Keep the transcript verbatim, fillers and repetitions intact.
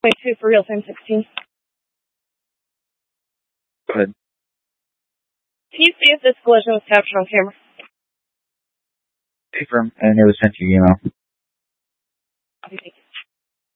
Wait, two for real time sixteen. Go ahead. Can you see if this collision was captured on camera? Confirm, and it was sent to your email. Okay, thank you.